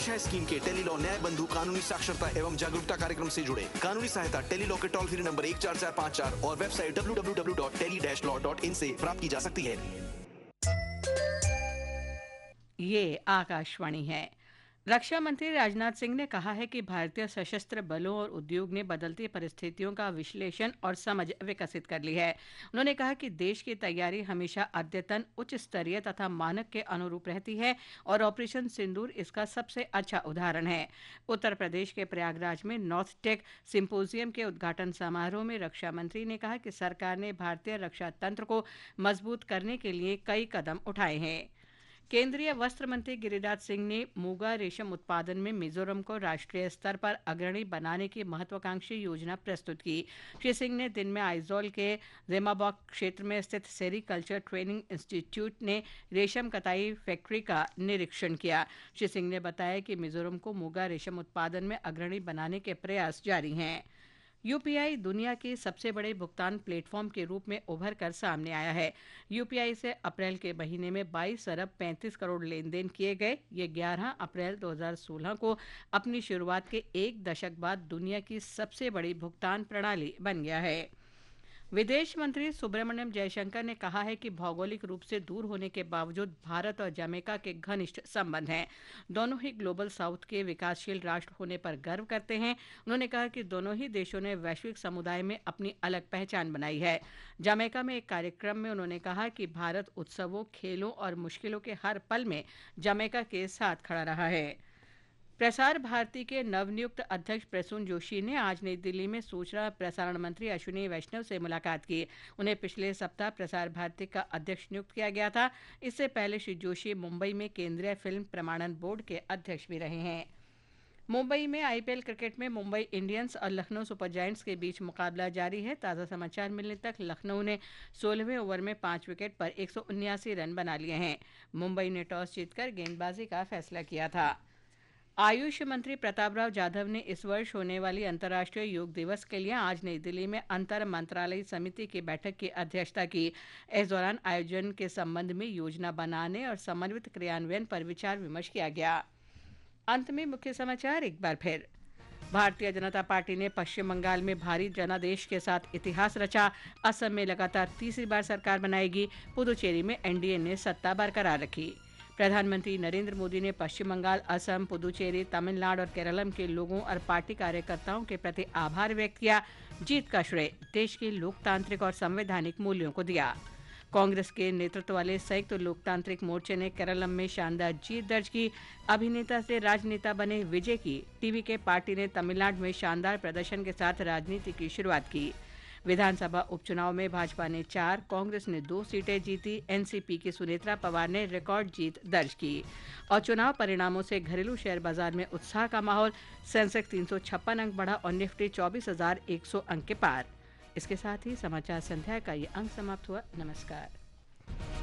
दिशा scheme के Tele-Law न्याय बंधु कानूनी साक्षरता एवं जागरूकता कार्यक्रम से जुड़े। कानूनी सहायता टेलीलॉ के टोल फ्री नंबर 14454 और वेबसाइट www.tele-law.in से प्राप्त की जा सकती है। ये आकाशवाणी है। रक्षा मंत्री राजनाथ सिंह ने कहा है कि भारतीय सशस्त्र बलों और उद्योग ने बदलती परिस्थितियों का विश्लेषण और समझ विकसित कर ली है। उन्होंने कहा कि देश की तैयारी हमेशा अद्यतन, उच्च स्तरीय तथा मानक के अनुरूप रहती है और ऑपरेशन सिंदूर इसका सबसे अच्छा उदाहरण है। उत्तर प्रदेश के प्रयागराज में नॉर्थ टेक सिंपोजियम के उद्घाटन समारोह में रक्षा मंत्री ने कहा कि सरकार ने भारतीय रक्षा तंत्र को मजबूत करने के लिए कई कदम उठाए हैं। केंद्रीय वस्त्र मंत्री गिरिराज सिंह ने मूगा रेशम उत्पादन में मिजोरम को राष्ट्रीय स्तर पर अग्रणी बनाने की महत्वाकांक्षी योजना प्रस्तुत की। श्री सिंह ने दिन में आइजोल के जेमाबॉक क्षेत्र में स्थित सेरीकल्चर ट्रेनिंग इंस्टीट्यूट ने रेशम कताई फैक्ट्री का निरीक्षण किया। श्री सिंह ने बताया कि मिजोरम को मूगा रेशम उत्पादन में अग्रणी बनाने के प्रयास जारी हैं। यूपीआई दुनिया के सबसे बड़े भुगतान प्लेटफॉर्म के रूप में उभर कर सामने आया है। यूपीआई से अप्रैल के महीने में 22 अरब 35 करोड़ लेन देन किए गए। ये 11 अप्रैल 2016 को अपनी शुरुआत के एक दशक बाद दुनिया की सबसे बड़ी भुगतान प्रणाली बन गया है। विदेश मंत्री सुब्रमण्यम जयशंकर ने कहा है कि भौगोलिक रूप से दूर होने के बावजूद भारत और जमैका के घनिष्ठ संबंध हैं। दोनों ही ग्लोबल साउथ के विकासशील राष्ट्र होने पर गर्व करते हैं। उन्होंने कहा कि दोनों ही देशों ने वैश्विक समुदाय में अपनी अलग पहचान बनाई है। जमैका में एक कार्यक्रम में उन्होंने कहा कि भारत उत्सवों, खेलों और मुश्किलों के हर पल में जमैका के साथ खड़ा रहा है। प्रसार भारती के नवनियुक्त अध्यक्ष प्रसून जोशी ने आज नई दिल्ली में सूचना प्रसारण मंत्री अश्विनी वैष्णव से मुलाकात की। उन्हें पिछले सप्ताह प्रसार भारती का अध्यक्ष नियुक्त किया गया था। इससे पहले श्री जोशी मुंबई में केंद्रीय फिल्म प्रमाणन बोर्ड के अध्यक्ष भी रहे हैं। मुंबई में आईपीएल क्रिकेट में मुंबई इंडियंस और लखनऊ सुपर जायंट्स के बीच मुकाबला जारी है। ताज़ा समाचार मिलने तक लखनऊ ने 16वें ओवर में 5 विकेट पर 179 रन बना लिए हैं। मुंबई ने टॉस जीतकर गेंदबाजी का फैसला किया था। आयुष मंत्री प्रतापराव जाधव ने इस वर्ष होने वाली अंतर्राष्ट्रीय योग दिवस के लिए आज नई दिल्ली में अंतर मंत्रालयी समिति की बैठक की अध्यक्षता की। इस दौरान आयोजन के संबंध में योजना बनाने और समन्वित क्रियान्वयन पर विचार विमर्श किया गया। अंत में मुख्य समाचार एक बार फिर। भारतीय जनता पार्टी ने पश्चिम बंगाल में भारी जनादेश के साथ इतिहास रचा। असम में लगातार तीसरी बार सरकार बनाएगी। पुदुचेरी में एनडीए ने सत्ता बरकरार रखी। प्रधानमंत्री नरेंद्र मोदी ने पश्चिम बंगाल, असम, पुदुचेरी, तमिलनाडु और केरलम के लोगों और पार्टी कार्यकर्ताओं के प्रति आभार व्यक्त किया। जीत का श्रेय देश के लोकतांत्रिक और संवैधानिक मूल्यों को दिया। कांग्रेस के नेतृत्व वाले संयुक्त लोकतांत्रिक मोर्चे ने केरलम में शानदार जीत दर्ज की। अभिनेता से राजनेता बने विजय की टीवीके पार्टी ने तमिलनाडु में शानदार प्रदर्शन के साथ राजनीति की शुरुआत की। विधानसभा उपचुनाव में भाजपा ने 4, कांग्रेस ने 2 सीटें जीती। एनसीपी की सुनेत्रा पवार ने रिकॉर्ड जीत दर्ज की। और चुनाव परिणामों से घरेलू शेयर बाजार में उत्साह का माहौल। सेंसेक्स 356 अंक बढ़ा और निफ्टी 24,100 अंक के पार। इसके साथ ही समाचार संध्या का ये अंक समाप्त हुआ। नमस्कार।